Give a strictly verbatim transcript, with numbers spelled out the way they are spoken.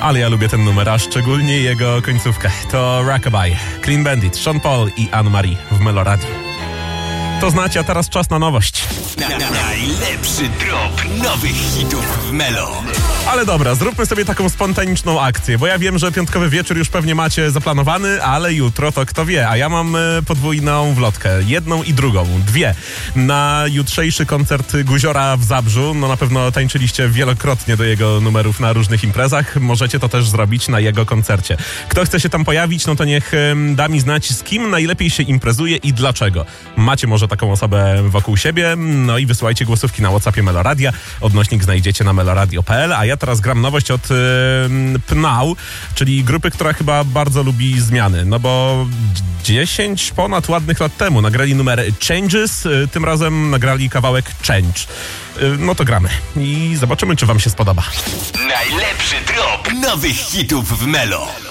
Ale ja lubię ten numer, a szczególnie jego końcówkę. To Rockabye, Clean Bandit, Sean Paul i Anne-Marie w Meloradiu. To znacie, a teraz czas na nowość. Na, na, najlepszy drop nowych hitów w Melo. Ale dobra, zróbmy sobie taką spontaniczną akcję, bo ja wiem, że piątkowy wieczór już pewnie macie zaplanowany, ale jutro to kto wie, a ja mam podwójną wlotkę, jedną i drugą, dwie. Na jutrzejszy koncert Guziora w Zabrzu, no na pewno tańczyliście wielokrotnie do jego numerów na różnych imprezach, możecie to też zrobić na jego koncercie. Kto chce się tam pojawić, no to niech da mi znać, z kim najlepiej się imprezuje i dlaczego. Macie może taką osobę wokół siebie, no i wysyłajcie głosówki na WhatsAppie Meloradia, odnośnik znajdziecie na meloradio kropka p l, a ja teraz gram nowość od y, Pnau, czyli grupy, która chyba bardzo lubi zmiany, no bo dziesięć ponad ładnych lat temu nagrali numer Changes, y, tym razem nagrali kawałek Change. Y, no to gramy i zobaczymy, czy wam się spodoba. Najlepszy drop nowych hitów w Melo.